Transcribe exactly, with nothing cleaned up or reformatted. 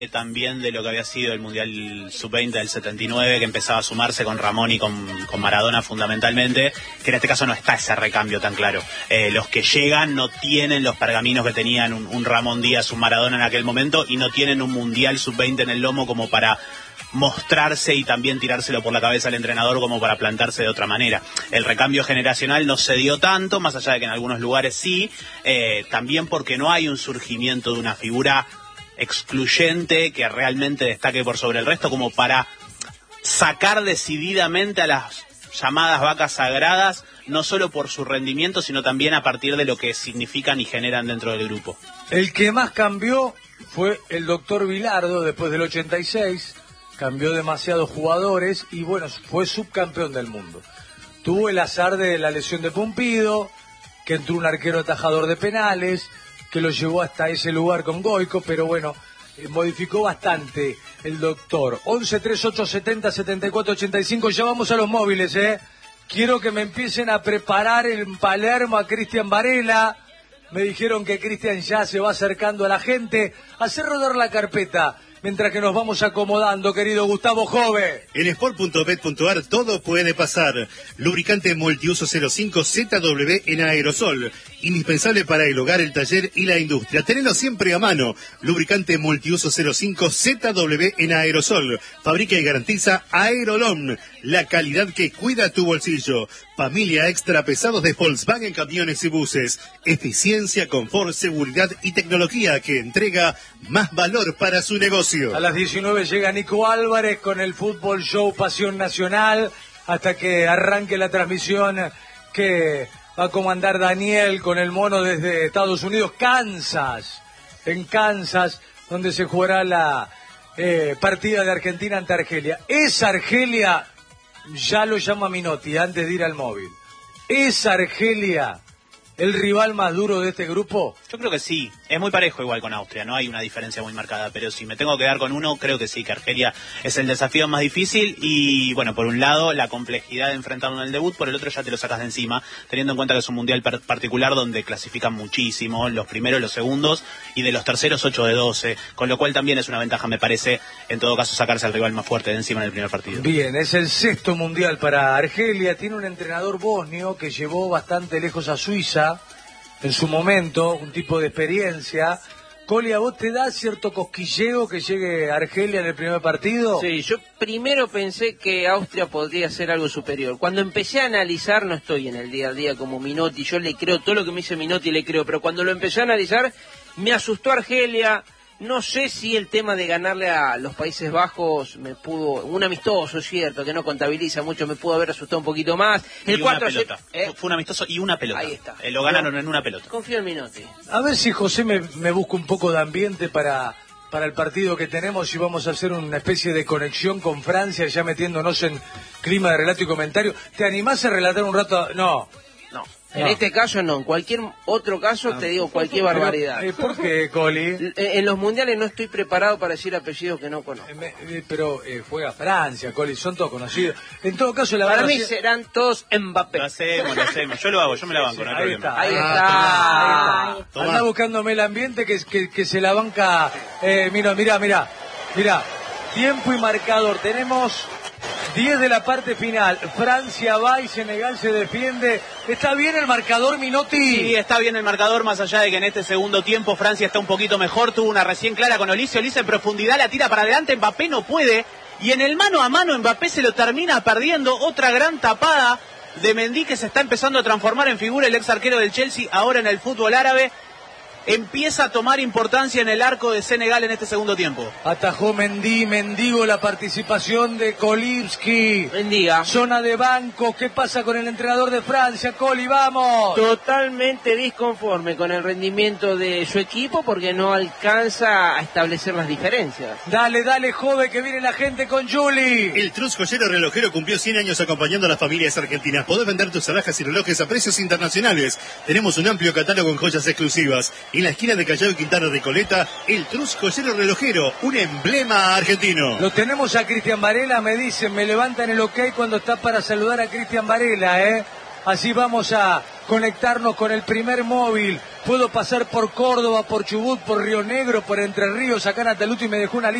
también de lo que había sido el Mundial sub veinte del setenta y nueve, que empezaba a sumarse con Ramón y con, con Maradona fundamentalmente, que en este caso no está ese recambio tan claro. Eh, los que llegan no tienen los pergaminos que tenían un, un Ramón Díaz, un Maradona en aquel momento, y no tienen un Mundial sub veinte en el lomo como para mostrarse y también tirárselo por la cabeza al entrenador como para plantarse de otra manera. El recambio generacional no se dio tanto, más allá de que en algunos lugares sí, eh, también porque no hay un surgimiento de una figura excluyente que realmente destaque por sobre el resto como para sacar decididamente a las llamadas vacas sagradas, no solo por su rendimiento, sino también a partir de lo que significan y generan dentro del grupo. El que más cambió fue el doctor Bilardo después del ochenta y seis, cambió demasiados jugadores y bueno, fue subcampeón del mundo. Tuvo el azar de la lesión de Pumpido, que entró un arquero atajador de penales, que lo llevó hasta ese lugar con Goico, pero bueno, eh, modificó bastante el doctor. once, treinta y ocho, setenta, setenta y cuatro, ochenta y cinco, ya vamos a los móviles, ¿eh? Quiero que me empiecen a preparar en Palermo a Cristian Varela. Me dijeron que Cristian ya se va acercando a la gente. Hacer rodar la carpeta mientras que nos vamos acomodando, querido Gustavo Jove. En sport punto bet punto ar todo puede pasar. Lubricante multiuso cero cinco Z W en aerosol. Indispensable para el hogar, el taller y la industria. Tenelo siempre a mano. Lubricante multiuso cero cinco Z W en aerosol. Fabrica y garantiza Aerolón. La calidad que cuida tu bolsillo. Familia extra pesados de Volkswagen Camiones y Buses. Eficiencia, confort, seguridad y tecnología que entrega más valor para su negocio. A las diecinueve llega Nico Álvarez con el Fútbol Show Pasión Nacional, hasta que arranque la transmisión que va a comandar Daniel con el mono desde Estados Unidos, Kansas, en Kansas, donde se jugará la eh, partida de Argentina ante Argelia. ¿Es Argelia? Ya lo llama Minotti antes de ir al móvil. ¿Es Argelia el rival más duro de este grupo? Yo creo que sí, es muy parejo igual con Austria, no hay una diferencia muy marcada, pero si me tengo que quedar con uno, creo que sí, que Argelia es el desafío más difícil y, bueno, por un lado, la complejidad de enfrentarlo en el debut, por el otro ya te lo sacas de encima, teniendo en cuenta que es un mundial par- particular donde clasifican muchísimo, los primeros, los segundos, y de los terceros ocho de doce, con lo cual también es una ventaja, me parece, en todo caso, sacarse al rival más fuerte de encima en el primer partido. Bien, es el sexto mundial para Argelia, tiene un entrenador bosnio que llevó bastante lejos a Suiza, en su momento, un tipo de experiencia. Coli, ¿a vos te da cierto cosquilleo que llegue Argelia en el primer partido? Sí, yo primero pensé que Austria podría ser algo superior. Cuando empecé a analizar, no estoy en el día a día como Minotti, yo le creo, todo lo que me dice Minotti le creo, pero cuando lo empecé a analizar, me asustó Argelia. No sé si el tema de ganarle a los Países Bajos me pudo, un amistoso, es cierto, que no contabiliza mucho, me pudo haber asustado un poquito más. El y cuatro una pelota. ¿eh? Fue un amistoso y una pelota. Ahí está. Eh, lo ganaron en una pelota. Confío en Minotti. A ver si José me, me busca un poco de ambiente para, para el partido que tenemos y vamos a hacer una especie de conexión con Francia, ya metiéndonos en clima de relato y comentario. ¿Te animás a relatar un rato? No. No. En No. este caso no, en cualquier otro caso te digo cualquier Pero, barbaridad. eh, ¿Por qué, Coli? En en los mundiales no estoy preparado para decir apellidos que no conozco. Eh, me- eh, Pero eh, juega Francia, Coli, son todos conocidos. En todo caso, la Para verdad... mí serán todos Mbappé. Lo hacemos, lo hacemos. Yo lo hago, yo me la banco, no hay Ahí problema. está, Ahí ah, está. Ahí está. Anda buscándome el ambiente que, que, que se la banca. Eh, mira, mira, mira, mira. Tiempo y marcador. Tenemos diez de la parte final. Francia va y Senegal se defiende. ¿Está bien el marcador, Minotti? Sí, está bien el marcador, más allá de que en este segundo tiempo Francia está un poquito mejor, tuvo una recién clara con Olise, Olise en profundidad la tira para adelante, Mbappé no puede, y en el mano a mano Mbappé se lo termina perdiendo, otra gran tapada de Mendy que se está empezando a transformar en figura, el ex arquero del Chelsea, ahora en el fútbol árabe, empieza a tomar importancia en el arco de Senegal en este segundo tiempo. Atajó Mendy, Mendigo la participación de Kolibski. Bendiga. Zona de banco, ¿qué pasa con el entrenador de Francia? Coli, vamos. Totalmente disconforme con el rendimiento de su equipo porque no alcanza a establecer las diferencias. Dale, dale, joven, que viene la gente con Juli. El Trus Joyero Relojero cumplió cien años acompañando a las familias argentinas. Podés vender tus alhajas y relojes a precios internacionales. Tenemos un amplio catálogo en joyas exclusivas. En la esquina de Callao y Quintana de Coleta, el Trus Joyero Relojero, un emblema argentino. Lo tenemos a Cristian Varela, me dicen, me levantan el ok cuando está para saludar a Cristian Varela, ¿eh? Así vamos a conectarnos con el primer móvil puedo pasar por Córdoba, por Chubut, por Río Negro, por Entre Ríos, acá Nataluti me dejó una lista.